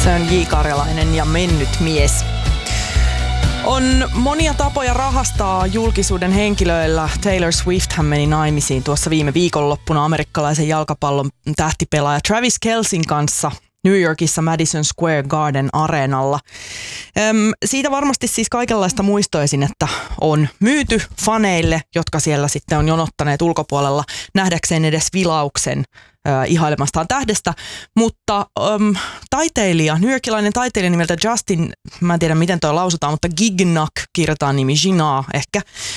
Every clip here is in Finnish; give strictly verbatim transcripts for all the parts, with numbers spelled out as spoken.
Se on J. Karjalainen ja Mennyt mies. On monia tapoja rahastaa julkisuuden henkilöillä. Taylor Swift hän meni naimisiin tuossa viime viikonloppuna amerikkalaisen jalkapallon tähtipelaaja Travis Kelcin kanssa New Yorkissa Madison Square Garden areenalla. Öm, siitä varmasti siis kaikenlaista muistoisin, että on myyty faneille, jotka siellä sitten on jonottaneet ulkopuolella nähdäkseen edes vilauksen äh, ihailemastaan tähdestä. Mutta ähm, taiteilija, newyorkilainen taiteilija nimeltä Justin, mä en tiedä miten toi lausutaan, mutta Gignac kirjoitetaan nimi, Gina ehkä.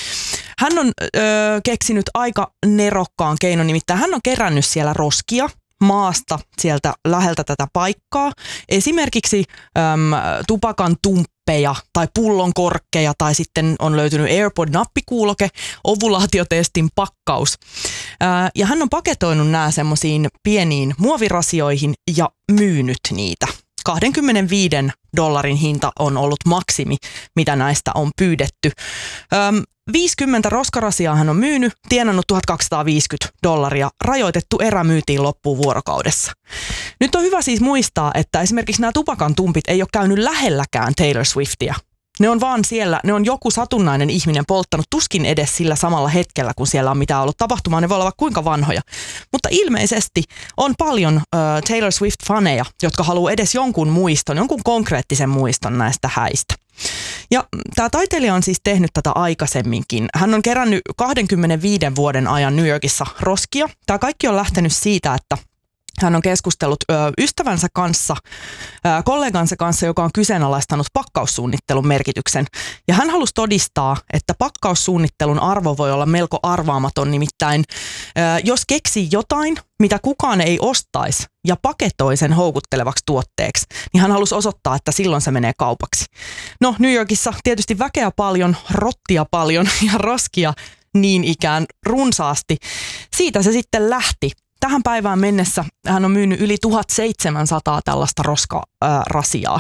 Hän on äh, keksinyt aika nerokkaan keinon, nimittäin hän on kerännyt siellä roskia maasta sieltä läheltä tätä paikkaa. Esimerkiksi äm, tupakan tumppeja tai pullon korkkeja tai sitten on löytynyt AirPod-nappikuuloke, ovulaatiotestin pakkaus. Ää, ja hän on paketoinut nämä semmoisiin pieniin muovirasioihin ja myynyt niitä. kaksikymmentäviisi dollarin hinta on ollut maksimi, mitä näistä on pyydetty. Öm, viisikymmentä roskarasiaa hän on myynyt, tienannut tuhatkaksisataaviisikymmentä dollaria, rajoitettu erä myytiin loppuun vuorokaudessa. Nyt on hyvä siis muistaa, että esimerkiksi nämä tupakan tumpit ei ole käynyt lähelläkään Taylor Swiftia. Ne on vaan siellä, ne on joku satunnainen ihminen polttanut tuskin edes sillä samalla hetkellä, kun siellä on mitään ollut tapahtumaa. Ne voi olla vaikka kuinka vanhoja. Mutta ilmeisesti on paljon uh, Taylor Swift-faneja, jotka haluaa edes jonkun muiston, jonkun konkreettisen muiston näistä häistä. Ja tämä taiteilija on siis tehnyt tätä aikaisemminkin. Hän on kerännyt kaksikymmentäviisi vuoden ajan New Yorkissa roskia. Tämä kaikki on lähtenyt siitä, että hän on keskustellut ö, ystävänsä kanssa, ö, kollegansa kanssa, joka on kyseenalaistanut pakkaussuunnittelun merkityksen. Ja hän halusi todistaa, että pakkaussuunnittelun arvo voi olla melko arvaamaton. Nimittäin, ö, jos keksii jotain, mitä kukaan ei ostaisi ja paketoi sen houkuttelevaksi tuotteeksi, niin hän halusi osoittaa, että silloin se menee kaupaksi. No, New Yorkissa tietysti väkeä paljon, rottia paljon ja roskia niin ikään runsaasti. Siitä se sitten lähti. Tähän päivään mennessä hän on myynyt yli tuhatseitsemänsataa tällaista roskarasiaa.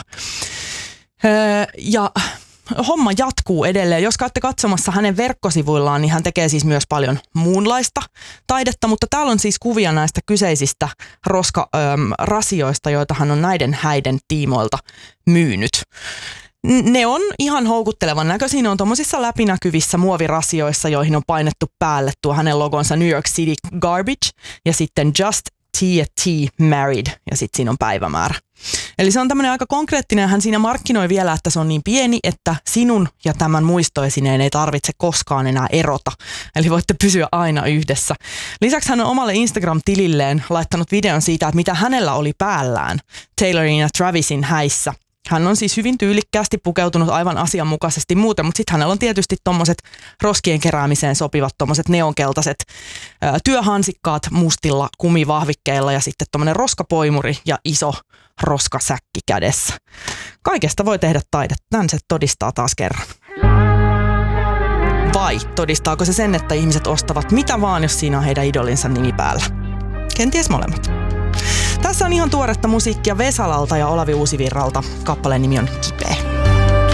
Öö, ja homma jatkuu edelleen. Jos käytte katsomassa hänen verkkosivuillaan, niin hän tekee siis myös paljon muunlaista taidetta, mutta täällä on siis kuvia näistä kyseisistä roskarasioista, joita hän on näiden häiden tiimoilta myynyt. Ne on ihan houkuttelevan näköisiä. Ne on tuommoisissa läpinäkyvissä muovirasioissa, joihin on painettu päälle tuo hänen logonsa New York City Garbage ja sitten Just T and T Married ja sitten siinä on päivämäärä. Eli se on tämmöinen aika konkreettinen. Hän siinä markkinoi vielä, että se on niin pieni, että sinun ja tämän muistoesineen ei tarvitse koskaan enää erota. Eli voitte pysyä aina yhdessä. Lisäksi hän on omalle Instagram-tililleen laittanut videon siitä, että mitä hänellä oli päällään Taylorin ja Travisin häissä. Hän on siis hyvin tyylikkäästi pukeutunut aivan asianmukaisesti muuten, mutta sitten hänellä on tietysti tommoset roskien keräämiseen sopivat tommoset neonkeltaiset ö, työhansikkaat mustilla kumivahvikkeilla ja sitten tommonen roskapoimuri ja iso roskasäkki kädessä. Kaikesta voi tehdä taidetta. Tän se todistaa taas kerran. Vai todistaako se sen, että ihmiset ostavat mitä vaan, jos siinä on heidän idolinsa nimi päällä? Kenties molemmat. Tässä on ihan tuoretta musiikkia Vesalalta ja Olavi Uusivirralta. Kappaleen nimi on Kipeä.